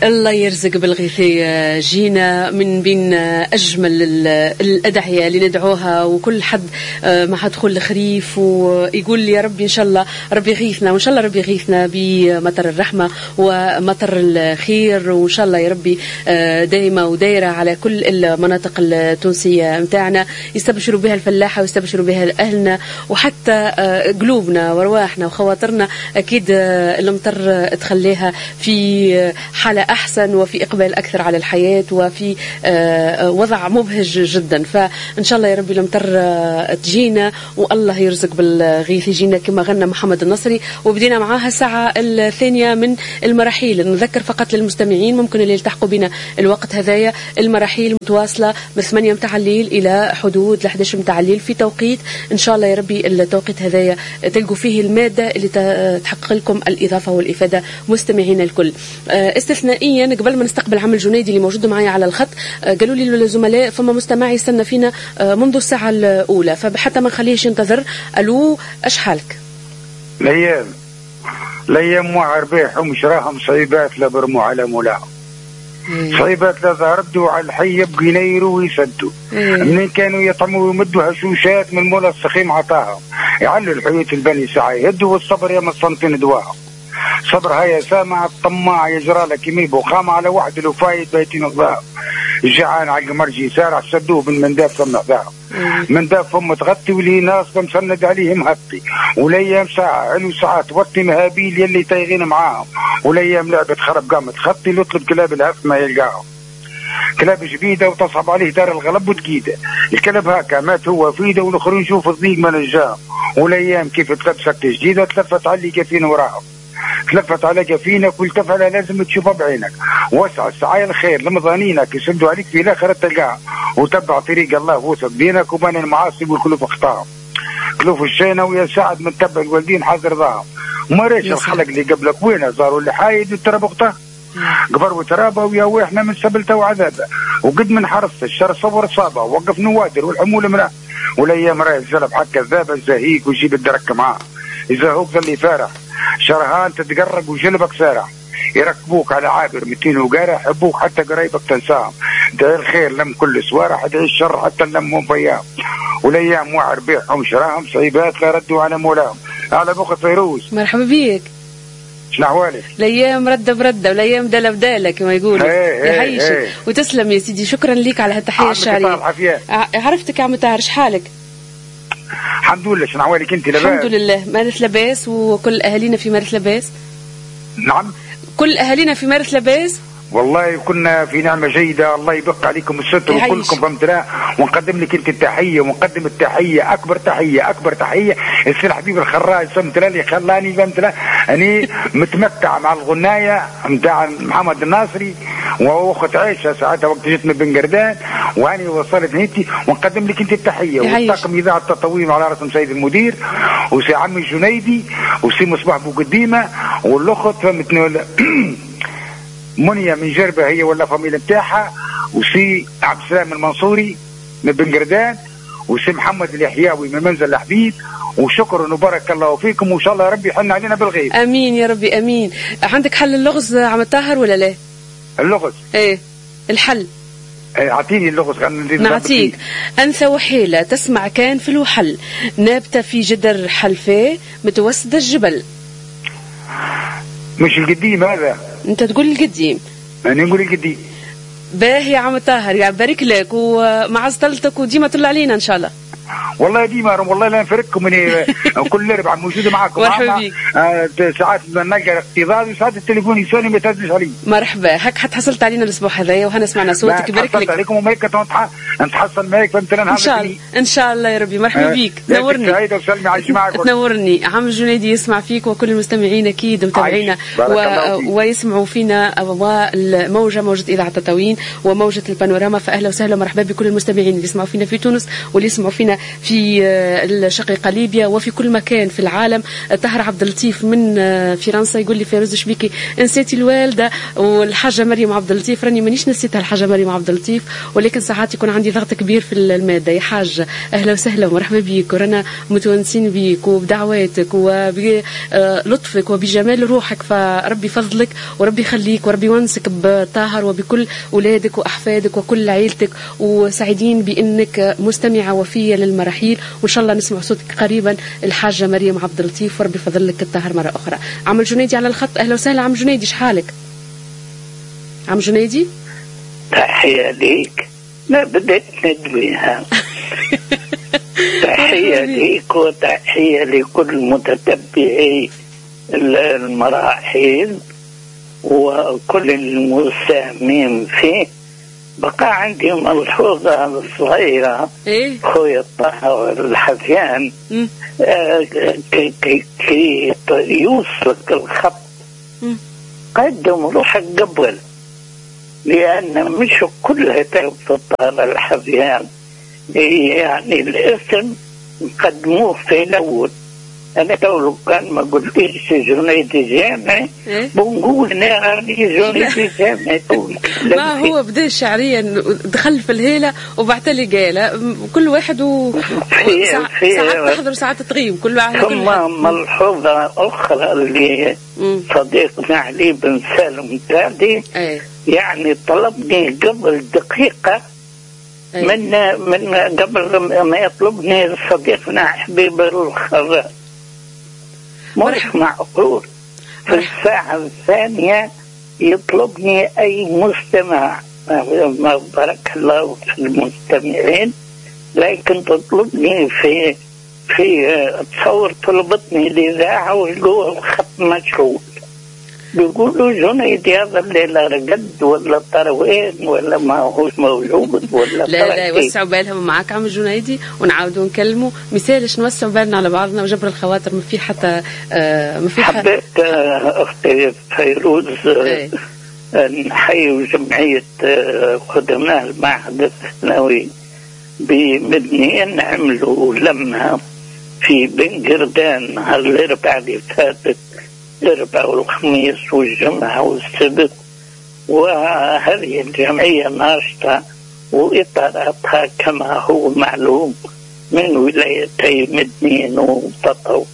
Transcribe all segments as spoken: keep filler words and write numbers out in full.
الله يرزق بالغيثية. جينا من بين أجمل الأدعية اللي ندعوها، وكل حد مع دخول الخريف ويقول لي يا ربي إن شاء الله ربي يغيثنا، وإن شاء الله ربي يغيثنا بمطر الرحمة ومطر الخير، وإن شاء الله يا ربي دايمة ودايرة على كل المناطق التونسية متاعنا، يستبشروا بها الفلاحة ويستبشروا بها أهلنا، وحتى قلوبنا وارواحنا وخواطرنا أكيد المطر تخليها في حالة أحسن وفي إقبال أكثر على الحياة وفي وضع مبهج جدا. فإن شاء الله يا ربي المطر تجينا والله يرزق بالغيث يجينا كما غنى محمد النصري. وبدينا معاها الساعة الثانية من المراحيل. نذكر فقط للمستمعين ممكن اللي يلتحقوا بنا الوقت هذايا، المراحيل متواصلة من ثمانية متاع الليل إلى حدود ل إحدى عشر متاع الليل في توقيت إن شاء الله يا ربي التوقيت هذايا تلقوا فيه المادة اللي تحقق لكم الإضافة والإفادة مستمعين الكل. استثنائيا قبل ما نستقبل عم الجنيدي اللي موجود معي على الخط، قالوا لي الزملاء فما مستمع يستنى فينا منذ الساعة الأولى، فحتى ما نخليهش ينتظر. ألو أش حالك؟ الأيام الأيام وعربيح ومشراهم صعيبات لا برموا على مولاهم، صعيبات لا ظهردوا على الحي يبقى ينيروا ويسدوا. منين كانوا يطعموا ويمدوا هشوشات من مولا السخيم عطاهم، يعلوا الحيوت البني ساعة يهدوا، والصبر يا مصنطين دواهم. صبر هيا سامع الطماع يجرى لك يميب وخام على واحد لو فايد بيتين الضاهم. الجعان على المرجي سارع سدوه بالمنداف ثم ضاهم، منداف فم تغطي ولي ناس مسند عليه مهطي، والايام ساعه علو ساعات وطي مهابيل يلي تايغين معاهم، والايام لعبه خرب قامت خطي يطلب كلاب الهف ما يلقاهم. كلاب جديده وتصعب عليه دار الغلب وتقيده، الكلب هاكا مات هو فيده والاخرين نشوف الضيق ما نجاهم. والايام كيف تلبست جديده تلفت على اللي كافين وراهم، تلفت على جفينك والتفعل لازم تشوفها بعينك، واسع السعايا الخير لمضانينك يسدوا عليك في الاخر تلقاها، وتبع طريق الله ووثق دينك وبين المعاصي والكلوف اخطاهم. كلوف الشينه ويا سعد من تبع الوالدين حاضر ضاهم، وما ريش الخلق اللي قبلك وين صاروا اللي حايد والتراب اخته قبر وترابه ويا ويحنا من سبلته وعذابه، وقد من حرص الشر صبر صابه وقف نوادر والحمول مراه، والايام راي الزلب حق كذابه الزهيق ويجيب الدرك معاه، اذا هو ظل فارح شرهان تتقرق وجلبك سارح، يركبوك على عابر متين وقارع يحبوك حتى قريبك تنساهم. دعي الخير لم كل سوارح ادعي الشر حتى نلمهم فياهم، والايام وعر بيعهم شراهم صعيبات لا ردوا على مولاهم. على بوخة فيروز مرحبا بيك. شنو احوالك؟ الايام رده برده والايام دله بداله كما يقولوا. يحييك وتسلم يا سيدي، شكرا لك على هالتحيه الشعريه. عرفتك يا عم طاهر، شحالك؟ الحمد لله. شنو احوالك انت؟ لاباس؟ الحمد لله، مارس لاباس وكل اهالينا في مارس لاباس. نعم كل اهالينا في مارس لاباس والله كنا في نعمة جيدة، الله يبقى عليكم الستر وكلكم فهمت لا. ونقدم لك انت التحية ونقدم التحية اكبر تحية اكبر تحية السي حبيب الخراج فهمت لا، اللي خلاني فهمت لا اني متمتع مع الغناية نتاع محمد الناصري واخت عائشة ساعتها وقت جيت من بن قردان، واني وصلت نيتي. ونقدم لك انت التحية والطاقم اذاعة التطوير على رسم سيد المدير وسي عمي الجنيدي وسي مصباح بوقديمة والاخت فهمتني منيا من جربة هي ولا فاميلة بتاعها، وسي عبد السلام المنصوري من بن قردان، وسي محمد اليحياوي من منزل الحبيب. وشكرا وبارك الله فيكم، وان شاء الله ربي يحن علينا بالغيب. امين يا ربي امين. عندك حل اللغز عم طاهر ولا لا؟ اللغز ايه الحل. ايه اعطيني اللغز. نعطيك. انثى وحيله تسمع كان في الوحل، نابته في جدر حلفاه متوسد الجبل. مش القديم هذا؟ انت تقول القديم. انا نقول القديم. باهي يا عم طاهر، يا بارك لك ومع سطلتك وديما طلع علينا ان شاء الله. والله ديما والله لا نفرقكم من كل اربعاء موجوده معكم. مرحبا بك. آه ساعات نلقى اقتضاب وساعات التليفون يسوني ما يتهزش علي. مرحبا، هك حتحصلت علينا الاسبوع هذايا وهنا سمعنا صوتك. بارك لك. عليكم وميك نتحصل معك فهمت لنا ان شاء الله ان شاء الله يا ربي. مرحبا بك. تنورني. سعيده وسلمي على الجماعه. تنورني. عم الجنيدي يسمع فيك وكل المستمعين اكيد متابعينا و... ويسمعوا فينا والموجه موجه اذاعه تطاوين وموجه البانوراما. فاهلا وسهلا ومرحبا بكل المستمعين اللي يسمعوا فينا في تونس واللي يسمعوا فينا معنا في الشقيقة ليبيا وفي كل مكان في العالم. طاهر عبد اللطيف من فرنسا يقول لي فيروز شبيكي نسيتي الوالدة والحاجة مريم عبد اللطيف. راني مانيش نسيتها الحاجة مريم عبد اللطيف، ولكن ساعات يكون عندي ضغط كبير في المادة. يا حاجة أهلا وسهلا ومرحبا بيك، ورانا متونسين بيك وبدعواتك وبلطفك وبجمال روحك، فربي فضلك وربي يخليك وربي يونسك بطاهر وبكل أولادك وأحفادك وكل عائلتك، وسعيدين بأنك مستمعة وفية للمراحيل، وإن شاء الله نسمع صوتك قريبا الحاجة مريم عبد اللطيف وربي فضلك الطاهر مرة أخرى. عم جنيدي على الخط، أهلا وسهلا عم جنيدي، شحالك عم جنيدي؟ تحية ليك، لا بدأت ندويها. تحية ليك وتحية لكل متتبعي المراحل وكل المساهمين فيه. بقى عندي ملحوظة صغيرة. إيه؟ خويا الطاهر الحفيان آه كي, كي, كي يوصلك الخط قدم روحك قبل، لأن مش كلها تعرف الطاهر الحفيان، يعني الاسم قدموه في الأول. أنا لو كان ما قلتيش جنيدي جامعي إيه؟ بنقول أنا راني جنيدي جامعي. ما هو بدا شعريا دخل في الهيلة وبعتلي قال كل واحد و... وساعات تحضر ساعات تغيب كل واحد. ثم ملحوظة أخرى اللي صديقنا علي بن سالم تادي إيه؟ يعني طلبني قبل دقيقة إيه؟ من من قبل ما يطلبني صديقنا حبيب الخضر، مش معقول في الساعة الثانية يطلبني أي مستمع. بارك الله في المستمعين، لكن تطلبني في في تصور طلبتني الإذاعة ويقول الخط مشغول، بيقولوا جنيدي هذا الليلة رقد ولا طروين ولا ما هوش موجود ولا لا لا يوسعوا بالهم معك عم جنيدي ونعاودوا نكلموا. مثالش نوسعوا بالنا على بعضنا وجبر الخواطر، ما في حتى آه ما في حبيت آه أختي فيروز آه نحيي جمعية آه خدماء المعهد الثانوي بمدنيين عملوا لمها في بن قردان هالأربعة اللي فاتت، الأربعاء والخميس والجمعة والسبت، وهذه الجمعية ناشطة وإطاراتها كما هو معلوم من ولايتي مدنين وتطوي.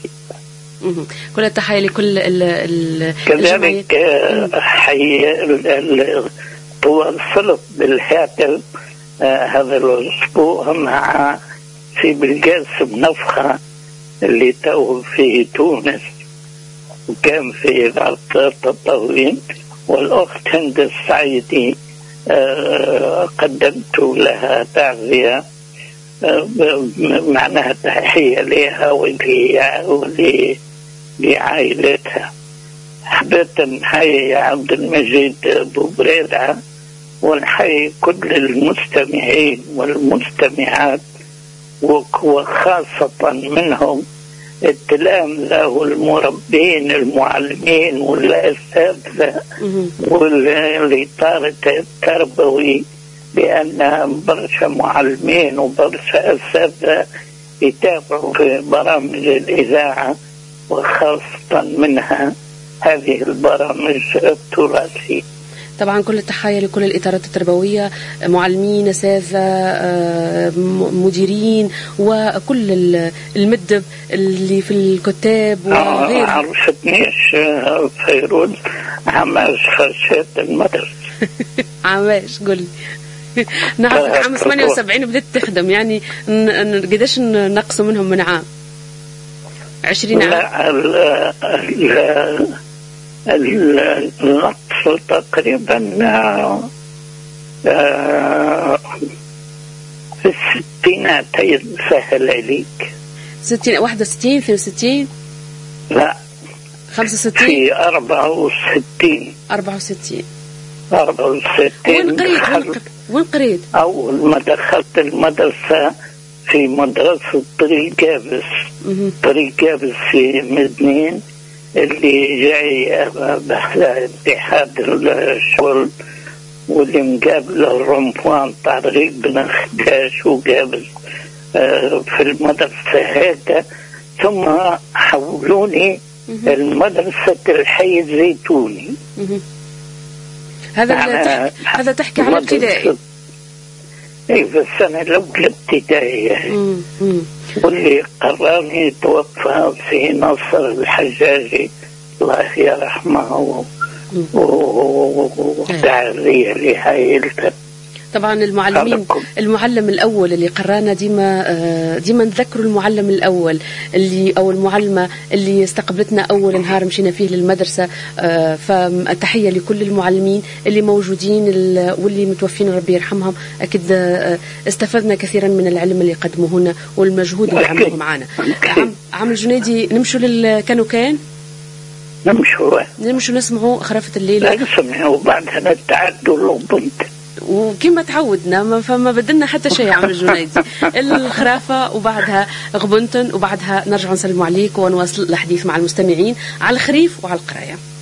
كل التحية لكل ال كذلك حي تواصلت بالهاتف آه هذا الأسبوع مع في بلقاسم نفخة اللي تو في تونس وكان في إذاعة التطوين، والأخت هند السعيدي آه قدمت لها تعزية آه معناها تحية لها ولعائلتها. حبيت نحيي عبد المجيد أبو بريدة ونحيي كل المستمعين والمستمعات وخاصة منهم التلامذة والمربين المعلمين والأساتذة والإطار التربوي، لأن برشا معلمين وبرشا أساتذة يتابعوا في برامج الإذاعة وخاصة منها هذه البرامج التراثية. طبعا كل التحية لكل الإطارات التربوية، معلمين، أساتذة، مديرين، وكل المدب اللي في الكتاب وغيره. ما عرفتنيش فيروز عماش خشيت المدرسة. عماش قولي. نعرفك عام ثمانية وسبعين بدأت تخدم، يعني قداش نقصوا منهم من عام؟ عشرين عام؟ لا لا النقص تقريبا آه في الستينات سهل عليك. ستين واحد وستين اثنين وستين لا خمسة وستين في أربعة وستين أربعة وستين أربعة وستين. وين قريت وين قريت؟ أول ما دخلت المدرسة في مدرسة طريق جابس طريق جابس في مدنين اللي جاي باتحاد الشغل واللي مقابل الرمضان طريق بن خداش وقابل في المدرسة هيك، ثم حولوني المدرسة الحي الزيتوني. هذا تحكي هذا تحكي على ابتدائي. اي بس انا الاولى ابتدائي. واللي قررني توفى في ناصر الحجاجي الله يرحمه وتعزية لعائلته. طبعا المعلمين، المعلم الاول اللي قرانا ديما ديما نذكروا المعلم الاول اللي او المعلمه اللي استقبلتنا اول نهار مشينا فيه للمدرسه. فالتحيه لكل المعلمين اللي موجودين واللي متوفين ربي يرحمهم. اكيد استفدنا كثيرا من العلم اللي قدموه لنا والمجهود اللي عملوه معنا. عم عم الجنيدي، نمشوا للكانوكان، نمشوا نمشوا نسمعوا خرافه الليله، نسمعوا وبعدها نتعدوا للبنت وكما تعودنا فما بدلنا حتى شيء عم الجنيدي. الخرافة وبعدها غبنتن وبعدها نرجع نسلم عليك ونواصل الحديث مع المستمعين على الخريف وعلى القراية.